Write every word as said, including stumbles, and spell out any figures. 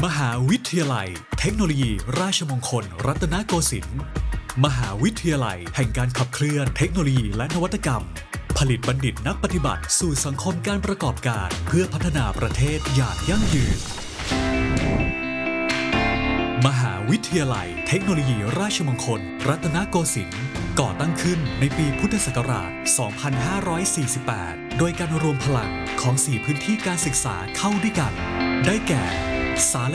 มหาวิทยาลัยเทคโนโลยีราชมงคลรัตนโกสินทร์มหาวิทยาลัยแห่งการขับเคลื่อนเทคโนโลยีและนวัตกรรมผลิตบัณฑิตนักปฏิบัติสู่สังคมการประกอบการเพื่อพัฒนาประเทศอย่างยั่งยืนมหาวิทยาลัยเทคโนโลยีราชมงคลรัตนโกสินทร์ก่อตั้งขึ้นในปีพุทธศักราช สองพันห้าร้อยสี่สิบแปด โดยการรวมพลังของ สี่ พื้นที่การศึกษาเข้าด้วยกันได้แก่สาร